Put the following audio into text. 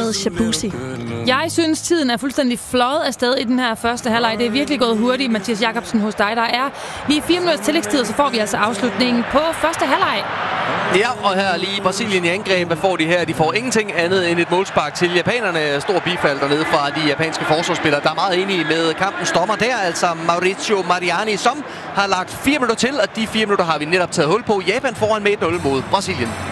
med Shabuzi. Jeg synes, tiden er fuldstændig fløjet afsted i den her første halvleg. Det er virkelig gået hurtigt, Mathias Jakobsen, hos dig. Der er lige 4 minutters tillægstid, så får vi altså afslutningen på første halvleg. Ja, og her lige Brasilien i angreb. Hvad får de her? De får ingenting andet end et målspark til japanerne. Stor bifald dernede fra de japanske forsvarsspillere, der er meget enige med kampens dommer der. Altså Mauricio Mariani, som har lagt 4 minutter til, og de 4 minutter har vi netop taget hul på. Japan foran med 1-0 mod Brasilien.